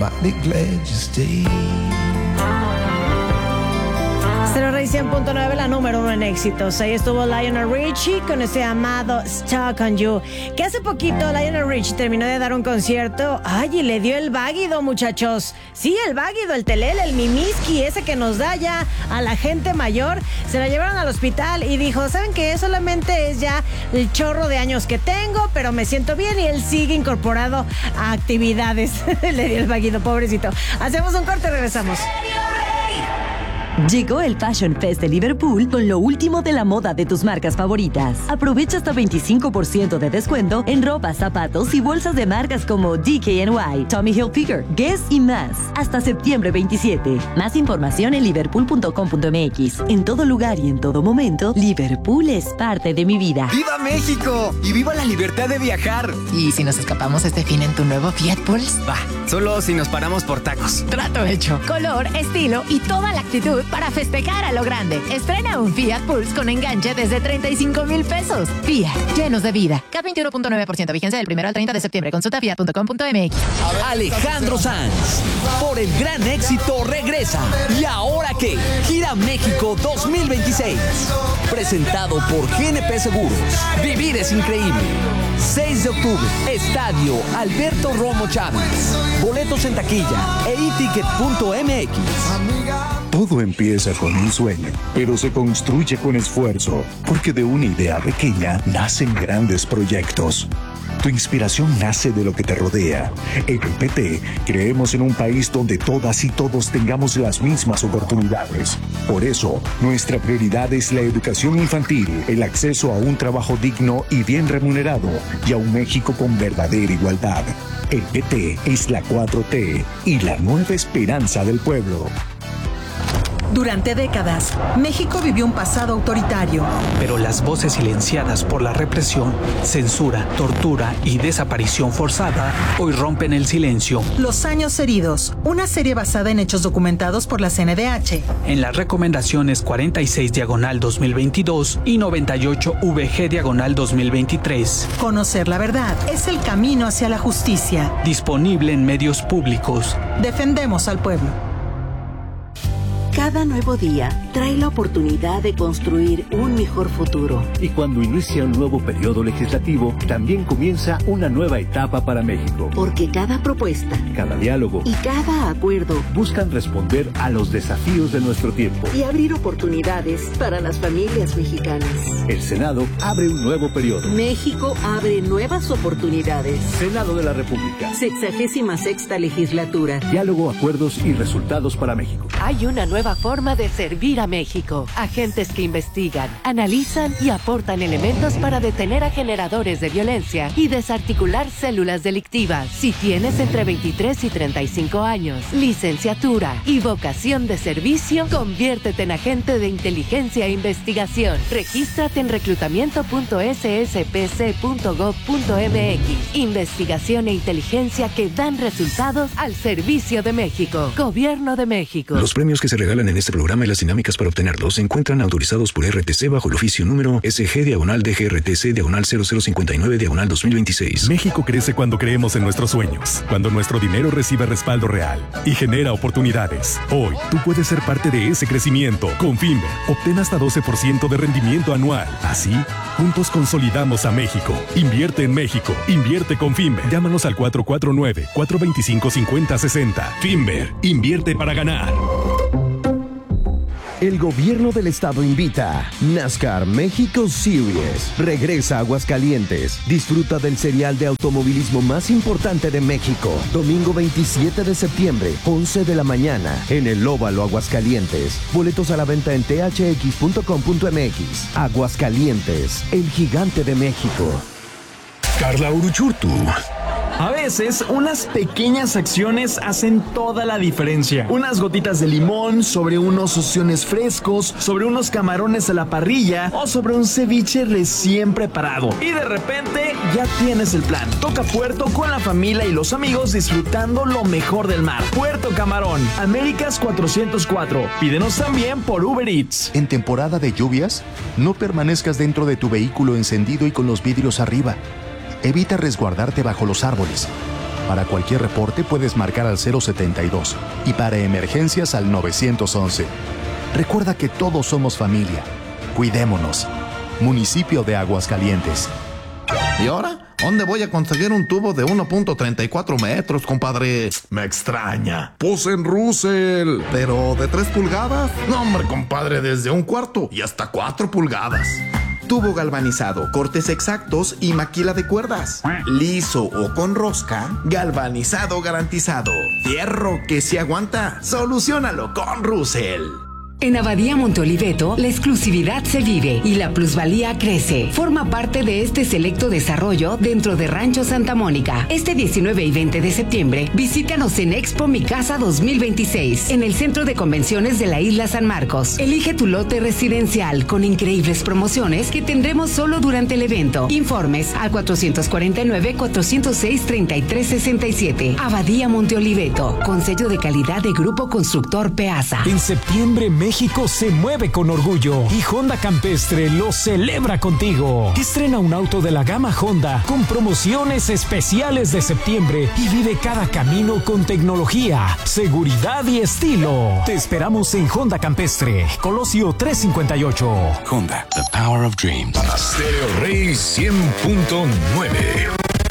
might be glad you stayed. Stereo Rey 100.9, la número 1 en éxitos. Ahí estuvo Lionel Richie con ese amado Stuck on You. Que hace poquito Lionel Richie terminó de dar un concierto. Ay, y le dio el váguido, muchachos. Sí, el váguido, el telele, el mimiski, ese que nos da ya a la gente mayor. Se la llevaron al hospital y dijo, ¿saben qué? Solamente es ya el chorro de años que tengo, pero me siento bien, y él sigue incorporado a actividades. Le dio el váguido, pobrecito. Hacemos un corte y regresamos. Llegó el Fashion Fest de Liverpool con lo último de la moda de tus marcas favoritas. Aprovecha hasta 25% de descuento en ropa, zapatos y bolsas de marcas como DKNY, Tommy Hilfiger, Guess y más. Hasta septiembre 27. Más información en liverpool.com.mx. En todo lugar y en todo momento, Liverpool es parte de mi vida. ¡Viva México! ¡Y viva la libertad de viajar! ¿Y si nos escapamos este fin en tu nuevo Fiat Pulse? Va, solo si nos paramos por tacos. Trato hecho. Color, estilo y toda la actitud para festejar a lo grande. Estrena un Fiat Pulse con enganche desde 35,000 pesos. Fiat, llenos de vida. CAT 21.9%, vigencia del 1 al 30 de septiembre. Consulta fiat.com.mx. Alejandro Sanz, por el gran éxito, regresa. ¿Y ahora qué? Gira México 2026. Presentado por GNP Seguros. Vivir es increíble. 6 de octubre, Estadio Alberto Romo Chávez. Boletos en taquilla e eticket.mx. Todo empieza con un sueño, pero se construye con esfuerzo, porque de una idea pequeña nacen grandes proyectos. Tu inspiración nace de lo que te rodea. En el PT creemos en un país donde todas y todos tengamos las mismas oportunidades. Por eso, nuestra prioridad es la educación infantil, el acceso a un trabajo digno y bien remunerado, y a un México con verdadera igualdad. El PT es la 4T y la nueva esperanza del pueblo. Durante décadas, México vivió un pasado autoritario. Pero las voces silenciadas por la represión, censura, tortura y desaparición forzada hoy rompen el silencio. Los años heridos, una serie basada en hechos documentados por la CNDH. En las recomendaciones 46/2022 y 98/VG/2023. Conocer la verdad es el camino hacia la justicia. Disponible en medios públicos. Defendemos al pueblo. Cada nuevo día trae la oportunidad de construir un mejor futuro. Y cuando inicia un nuevo periodo legislativo, también comienza una nueva etapa para México. Porque cada propuesta, cada diálogo y cada acuerdo buscan responder a los desafíos de nuestro tiempo y abrir oportunidades para las familias mexicanas. El Senado abre un nuevo periodo. México abre nuevas oportunidades. Senado de la República. 66ª legislatura. Diálogo, acuerdos y resultados para México. Hay una nueva forma de servir a México. Agentes que investigan, analizan y aportan elementos para detener a generadores de violencia y desarticular células delictivas. Si tienes entre 23 y 35 años, licenciatura y vocación de servicio, conviértete en agente de inteligencia e investigación. Regístrate en reclutamiento.sspc.gov.mx. Investigación e inteligencia que dan resultados al servicio de México. Gobierno de México. Los premios que se regalan en este programa y las dinámicas para obtenerlos se encuentran autorizados por RTC bajo el oficio número SG/DGRTC/0059/2026. México crece cuando creemos en nuestros sueños, cuando nuestro dinero recibe respaldo real y genera oportunidades. Hoy, tú puedes ser parte de ese crecimiento. Con Finver, obtén hasta 12% de rendimiento anual. Así, juntos consolidamos a México. Invierte en México. Invierte con Finver. Llámanos al 449-425-5060. Finver, invierte para ganar. El gobierno del estado invita. NASCAR México Series regresa a Aguascalientes. Disfruta del serial de automovilismo más importante de México. Domingo 27 de septiembre, 11 de la mañana, en el Óvalo Aguascalientes. Boletos a la venta en thx.com.mx. Aguascalientes, el gigante de México. Carla Uruchurtu. A veces, unas pequeñas acciones hacen toda la diferencia. Unas gotitas de limón sobre unos ostiones frescos, sobre unos camarones a la parrilla o sobre un ceviche recién preparado. Y de repente, ya tienes el plan. Toca Puerto con la familia y los amigos disfrutando lo mejor del mar. Puerto Camarón, Américas 404. Pídenos también por Uber Eats. En temporada de lluvias, no permanezcas dentro de tu vehículo encendido y con los vidrios arriba. Evita resguardarte bajo los árboles. Para cualquier reporte puedes marcar al 072 y para emergencias al 911. Recuerda que todos somos familia. Cuidémonos. Municipio de Aguascalientes. ¿Y ahora? ¿Dónde voy a conseguir un tubo de 1.34 metros, compadre? Me extraña. Pues en Russell. ¿Pero de 3 pulgadas? No, hombre, compadre, desde 1/4 y hasta 4 pulgadas. Tubo galvanizado, cortes exactos y maquila de cuerdas. Liso o con rosca, galvanizado garantizado. Fierro que se aguanta. Soluciónalo con Russell. En Abadía Monte Oliveto, la exclusividad se vive y la plusvalía crece. Forma parte de este selecto desarrollo dentro de Rancho Santa Mónica. Este 19 y 20 de septiembre, visítanos en Expo Mi Casa 2026, en el Centro de Convenciones de la Isla San Marcos. Elige tu lote residencial con increíbles promociones que tendremos solo durante el evento. Informes al 449-406-3367. Abadía Monte Oliveto, con sello de calidad de Grupo Constructor Peasa. En septiembre, México se mueve con orgullo y Honda Campestre lo celebra contigo. Estrena un auto de la gama Honda con promociones especiales de septiembre y vive cada camino con tecnología, seguridad y estilo. Te esperamos en Honda Campestre, Colosio 358. Honda, the power of dreams. Stereo Rey 100.9.